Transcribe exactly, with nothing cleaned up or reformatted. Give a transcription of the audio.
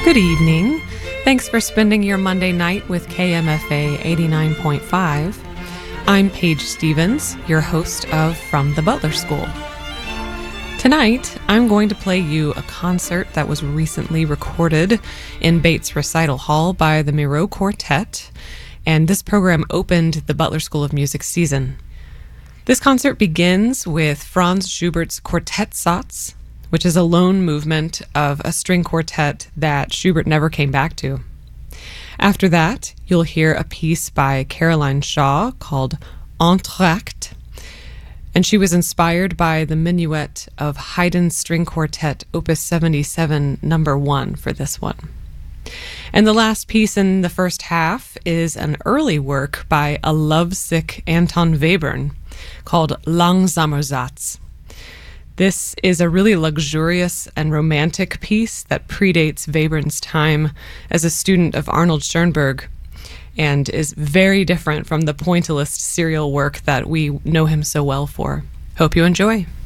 Good evening. Thanks for spending your Monday night with K M F A eighty-nine point five. I'm Paige Stevens, your host of From the Butler School. Tonight, I'm going to play you a concert that was recently recorded in Bates Recital Hall by the Miro Quartet, and this program opened the Butler School of Music season. This concert begins with Franz Schubert's Quartet Satz, which is a lone movement of a string quartet that Schubert never came back to. After that, you'll hear a piece by Caroline Shaw called Entr'acte, and she was inspired by the minuet of Haydn's String Quartet, Opus seventy-seven, number one for this one. And the last piece in the first half is an early work by a lovesick Anton Webern called Langsamer Satz. This is a really luxurious and romantic piece that predates Webern's time as a student of Arnold Schoenberg and is very different from the pointillist serial work that we know him so well for. Hope you enjoy.